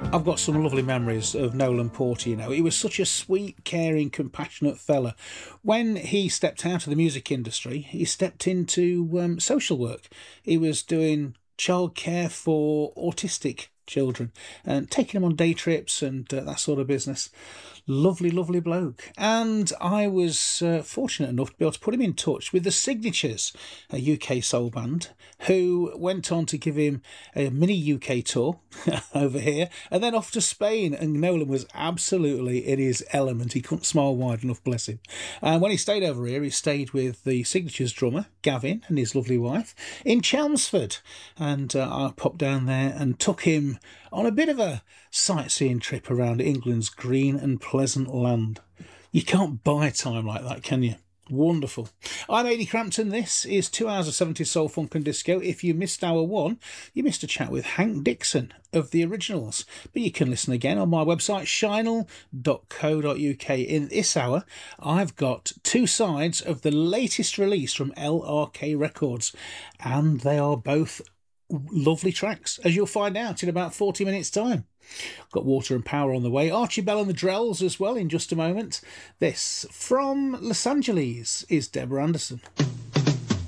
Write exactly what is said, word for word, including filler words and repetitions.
I've got some lovely memories of Nolan Porter, you know. He was such a sweet, caring, compassionate fella. When he stepped out of the music industry, he stepped into um, social work. He was doing childcare for autistic children and taking them on day trips and uh, that sort of business. Lovely, lovely bloke. And I was uh, fortunate enough to be able to put him in touch with the Signatures, a U K soul band, who went on to give him a mini U K tour over here and then off to Spain. And Nolan was absolutely in his element. He couldn't smile wide enough, bless him. And when he stayed over here, he stayed with the Signatures drummer, Gavin, and his lovely wife in Chelmsford. And uh, I popped down there and took him on a bit of a sightseeing trip around England's green and pleasant land. You can't buy time like that, can you? Wonderful. I'm Ady Crampton. This is two hours of seventies soul, funk and disco. If you missed hour one, you missed a chat with Hank Dixon of the Originals. But you can listen again on my website, shinel dot co dot uk. In this hour, I've got two sides of the latest release from L R K Records, and they are both lovely tracks, as you'll find out in about forty minutes' time. Got Water and Power on the way. Archie Bell and the Drells as well in just a moment. This, from Los Angeles, is Deborah Anderson.